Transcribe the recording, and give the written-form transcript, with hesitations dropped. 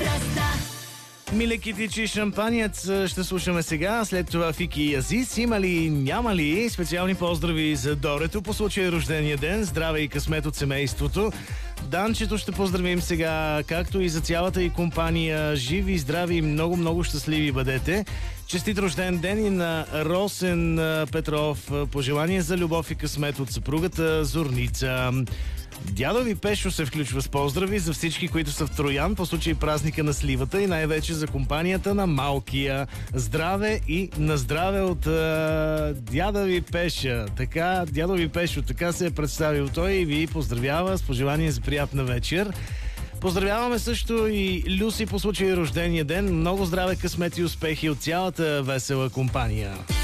Милекитичи шампанец ще слушаме сега, след това Фики и Азис. Има ли, няма ли специални поздрави за Дорето по случай рождения ден? Здраве и късмет от семейството. Данчето ще поздравим сега, както и за цялата и компания. Живи, здрави и много щастливи бъдете. Честит рожден ден и на Росен Петров. Пожелание за любов и късмет от съпругата Зорница. Дядо ви Пешо се включва с поздрави за всички, които са в Троян по случай празника на сливата и най-вече за компанията на Малкия. Здраве и на здраве от дядо ви Пеша. Така, дядо ви Пешо, така се е представил той и ви поздравява с пожелание за приятна вечер. Поздравяваме също и Люси по случай рождения ден. Много здраве, късмет и успехи от цялата весела компания.